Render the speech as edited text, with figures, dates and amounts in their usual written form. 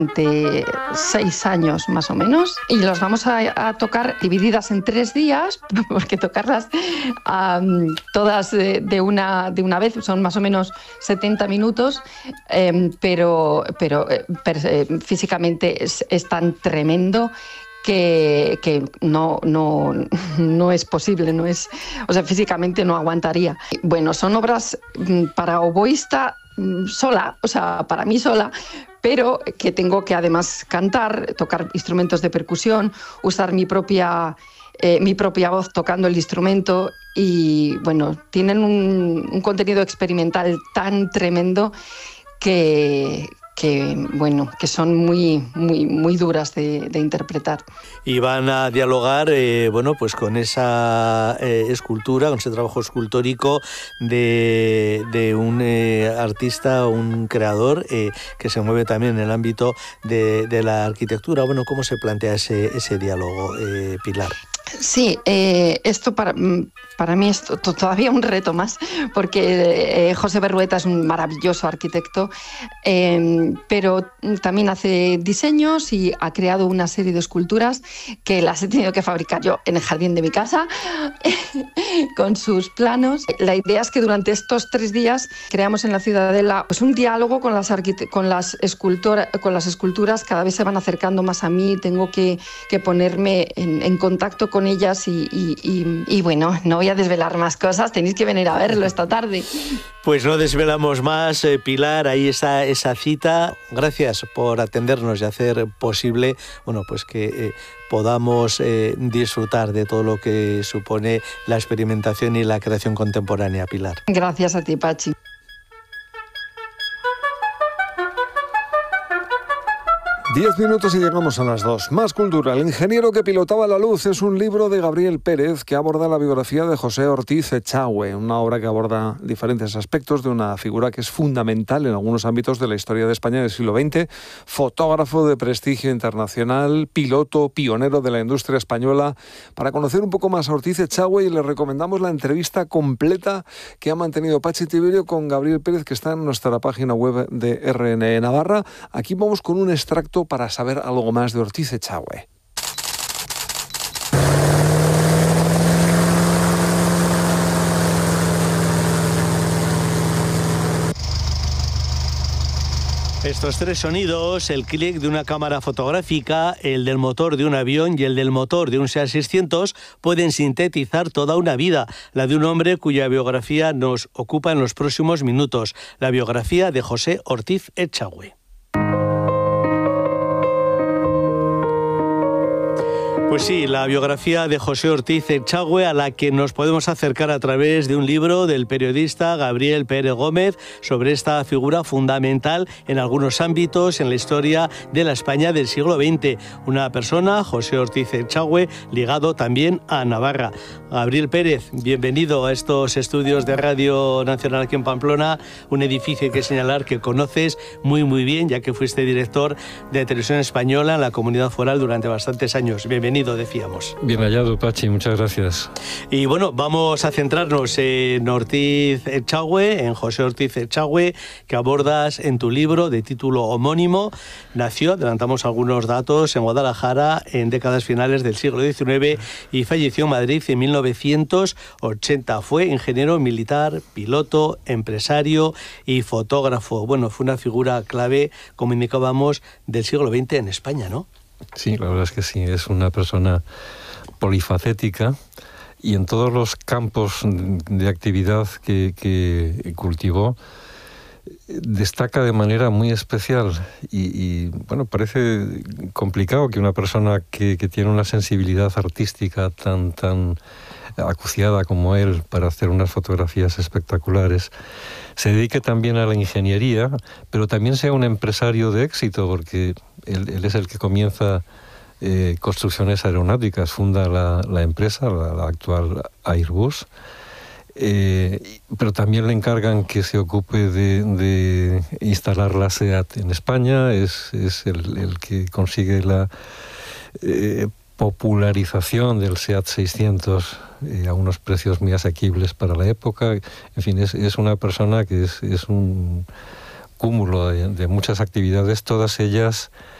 de 6 años más o menos, y los vamos a tocar divididas en 3 días, porque tocarlas todas de una vez son más o menos 70 minutos, pero físicamente es tan tremendo que no es posible, o sea, físicamente no aguantaría. Bueno, son obras para oboísta sola, o sea, para mí sola, pero que tengo que además cantar, tocar instrumentos de percusión, usar mi propia voz tocando el instrumento, y bueno, tienen un contenido experimental tan tremendo que son muy duras de interpretar. Y van a dialogar pues con esa escultura, con ese trabajo escultórico de un artista, un creador que se mueve también en el ámbito de la arquitectura. Bueno, ¿cómo se plantea ese diálogo, Pilar? Sí, esto para mí es todavía un reto más, porque José Berrueta es un maravilloso arquitecto, pero también hace diseños y ha creado una serie de esculturas que las he tenido que fabricar yo en el jardín de mi casa con sus planos. La idea es que durante estos 3 días creamos en la Ciudadela pues un diálogo con las esculturas. Cada vez se van acercando más a mí, tengo que ponerme en contacto con ellas y bueno, no voy a desvelar más cosas, tenéis que venir a verlo esta tarde. Pues no desvelamos más, Pilar, ahí está esa cita. Gracias por atendernos y hacer posible, bueno, pues que podamos disfrutar de todo lo que supone la experimentación y la creación contemporánea, Pilar. Gracias a ti, Pachi. 10 minutos y llegamos a las 2. Más cultura. El ingeniero que pilotaba la luz es un libro de Gabriel Pérez que aborda la biografía de José Ortiz Echagüe, una obra que aborda diferentes aspectos de una figura que es fundamental en algunos ámbitos de la historia de España del siglo XX, fotógrafo de prestigio internacional, piloto, pionero de la industria española. Para conocer un poco más a Ortiz Echagüe, le recomendamos la entrevista completa que ha mantenido Pachi Tiberio con Gabriel Pérez, que está en nuestra página web de RNE Navarra. Aquí vamos con un extracto para saber algo más de Ortiz Echagüe. Estos 3 sonidos, el clic de una cámara fotográfica, el del motor de un avión y el del motor de un SEAT 600, pueden sintetizar toda una vida, la de un hombre cuya biografía nos ocupa en los próximos minutos, la biografía de José Ortiz Echagüe. Pues sí, la biografía de José Ortiz Echagüe, a la que nos podemos acercar a través de un libro del periodista Gabriel Pérez Gómez sobre esta figura fundamental en algunos ámbitos en la historia de la España del siglo XX. Una persona, José Ortiz Echagüe, ligado también a Navarra. Gabriel Pérez, bienvenido a estos estudios de Radio Nacional aquí en Pamplona, un edificio que señalar que conoces muy bien, ya que fuiste director de Televisión Española en la Comunidad Foral durante bastantes años. Bienvenido, decíamos. Bien hallado, Pachi, muchas gracias. Y bueno, vamos a centrarnos en Ortiz Echagüe, en José Ortiz Echagüe, que abordas en tu libro de título homónimo. Nació, adelantamos algunos datos, en Guadalajara en décadas finales del siglo XIX y falleció en Madrid en 1980. Fue ingeniero militar, piloto, empresario y fotógrafo. Bueno, fue una figura clave, como indicábamos, del siglo XX en España, ¿no? Sí, la verdad es que sí, es una persona polifacética y en todos los campos de actividad que cultivó destaca de manera muy especial y bueno, parece complicado que una persona que tiene una sensibilidad artística tan acuciada como él para hacer unas fotografías espectaculares se dedique también a la ingeniería, pero también sea un empresario de éxito, porque él es el que comienza construcciones aeronáuticas, funda la empresa, la actual Airbus, pero también le encargan que se ocupe de instalar la SEAT en España, es el que consigue la popularización del SEAT 600 a unos precios muy asequibles para la época. En fin, es una persona que es un cúmulo de muchas actividades, todas ellas